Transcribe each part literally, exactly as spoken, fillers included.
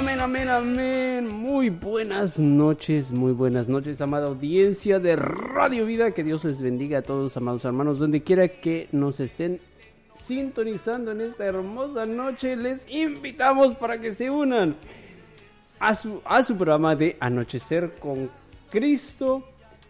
amén, amén, amén. Muy buenas noches, muy buenas noches, amada audiencia de Radio Vida. Que Dios les bendiga a todos, amados hermanos, donde quiera que nos estén sintonizando en esta hermosa noche. Les invitamos para que se unan a su, a su programa de Anochecer con Cristo.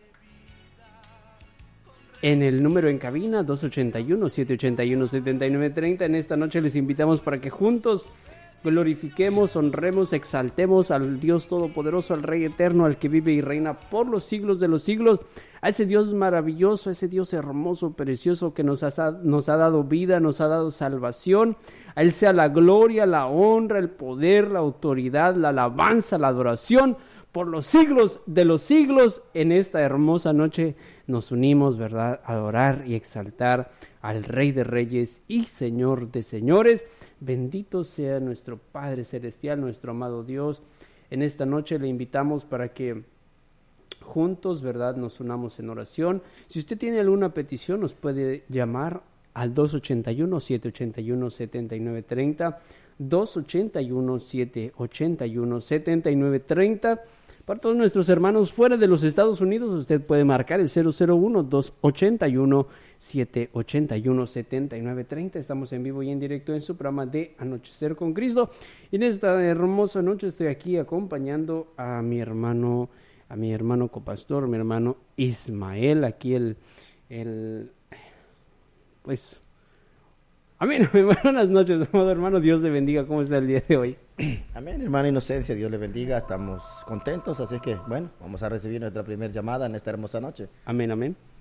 En el número en cabina dos ochenta y uno, siete ochenta y uno, setenta y nueve treinta. En esta noche les invitamos para que juntos glorifiquemos, honremos, exaltemos al Dios Todopoderoso, al Rey Eterno, al que vive y reina por los siglos de los siglos, a ese Dios maravilloso, a ese Dios hermoso, precioso, que nos ha, nos ha dado vida, nos ha dado salvación. A Él sea la gloria, la honra, el poder, la autoridad, la alabanza, la adoración, por los siglos de los siglos. En esta hermosa noche nos unimos, ¿verdad?, a adorar y exaltar al Rey de Reyes y Señor de Señores. Bendito sea nuestro Padre Celestial, nuestro amado Dios. En esta noche le invitamos para que juntos, ¿verdad?, nos unamos en oración. Si usted tiene alguna petición, nos puede llamar al dos ochenta y uno, siete ochenta y uno, setenta y nueve treinta, dos ochenta y uno, siete ochenta y uno, setenta y nueve treinta. Para todos nuestros hermanos fuera de los Estados Unidos, usted puede marcar el cero cero uno, dos ochenta y uno, siete ochenta y uno, setenta y nueve treinta. Estamos en vivo y en directo en su programa de Anochecer con Cristo. Y en esta hermosa noche estoy aquí acompañando a mi hermano, a mi hermano copastor, mi hermano Ismael, aquí el, el pues... Amén. Buenas noches, amado hermano. Dios le bendiga. ¿Cómo está el día de hoy? Amén, hermana Inocencia. Dios le bendiga. Estamos contentos, así que, bueno, vamos a recibir nuestra primera llamada en esta hermosa noche. Amén, amén.